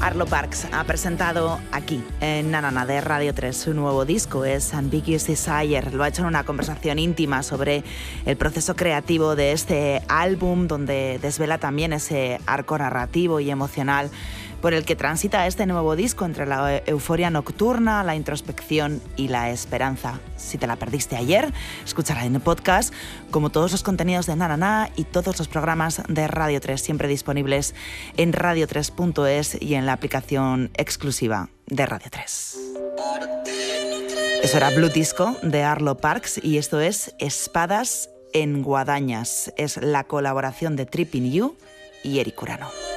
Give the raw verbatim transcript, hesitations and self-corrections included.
Arlo Parks ha presentado aquí, en Na Na Na de Radio tres, su nuevo disco, es Ambiguous Desire. Lo ha hecho en una conversación íntima sobre el proceso creativo de este álbum, donde desvela también ese arco narrativo y emocional por el que transita este nuevo disco entre la euforia nocturna, la introspección y la esperanza. Si te la perdiste ayer, escúchala en el podcast, como todos los contenidos de Na Na Na y todos los programas de Radio tres, siempre disponibles en radio tres punto es y en la aplicación exclusiva de Radio tres. Eso era Blue Disco de Arlo Parks y esto es Espadas en Guadañas. Es la colaboración de Tripping You y Eric Urano.